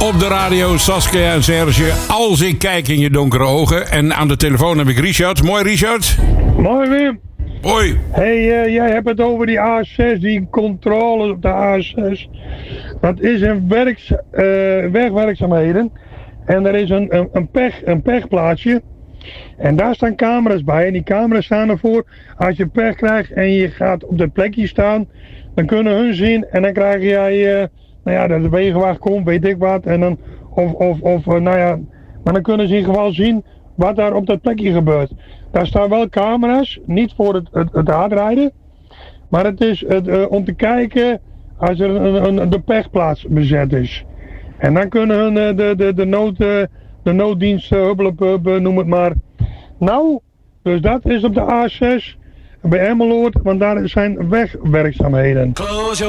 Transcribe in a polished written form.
op de radio, Saskia en Serge. Als ik kijk in je donkere ogen. En aan de telefoon heb ik Richard. Mooi, Richard. Mooi, Wim. Hoi. Hey, jij hebt het over die A6, die controle op de A6. Dat is een wegwerkzaamheden. En er is een pechplaatsje. En daar staan camera's bij. En die camera's staan ervoor, als je pech krijgt en je gaat op dat plekje staan, dan kunnen hun zien en dan krijg jij, dat de wegenwacht komt, weet ik wat. En dan, maar dan kunnen ze in ieder geval zien wat daar op dat plekje gebeurt. Daar staan wel camera's, niet voor het hardrijden. Maar het is om te kijken als er de pechplaats bezet is. En dan kunnen hun de nooddienst, noem het maar. Nou, dus dat is op de A6 bij Emmeloord, want daar zijn wegwerkzaamheden.